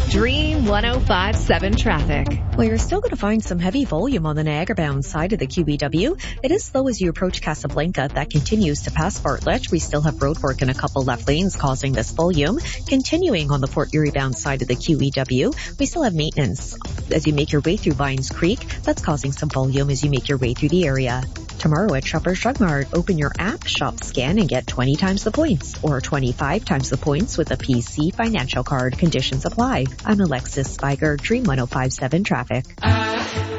Dream 105.7 traffic. Well, you're still going to find some heavy volume on the Niagara-bound side of the QEW. It is slow as you approach Casablanca. That continues to pass Bartlett. We still have roadwork in a couple left lanes causing this volume. Continuing on the Fort Erie-bound side of the QEW, we still have maintenance as you make your way through Vines Creek. That's causing some volume as you make your way through the area. Tomorrow at Shoppers Drug Mart, open your app, shop, scan, and get 20 times the points or 25 times the points with a PC financial card. Conditions apply. I'm Alexis Spiger, Dream 105.7 Traffic.